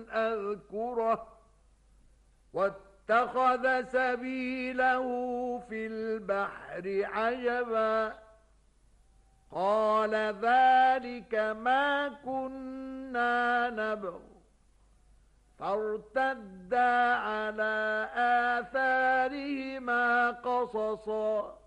أذكره واتخذ سبيله في البحر عجبا قال ذلك ما كنا نبغ فارتدا على آثارهما قصصا